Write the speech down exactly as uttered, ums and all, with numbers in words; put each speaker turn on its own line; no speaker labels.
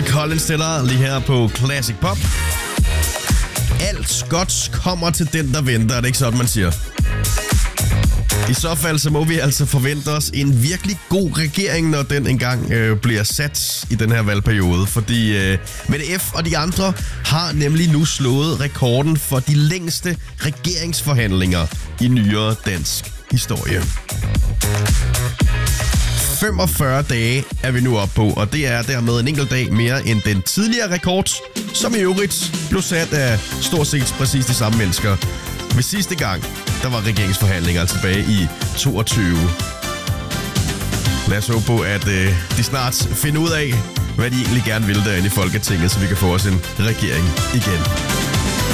Collins til dig lige her på Classic Pop. Alt godt kommer til den, der venter. Er det ikke sådan, man siger? I så fald så må vi altså forvente os en virkelig god regering, når den engang øh, bliver sat i den her valgperiode. Fordi øh, Mette F. og de andre har nemlig nu slået rekorden for de længste regeringsforhandlinger i nyere dansk historie. femogfyrre dage er vi nu oppe på, og det er dermed en enkelt dag mere end den tidligere rekord, som i øvrigt blev sat af stort set præcis de samme mennesker. Ved sidste gang, der var regeringsforhandlinger tilbage i toogtyve. Lad os håbe på, at øh, de snart finder ud af, hvad de egentlig gerne vil derinde i Folketinget, så vi kan få os en regering igen.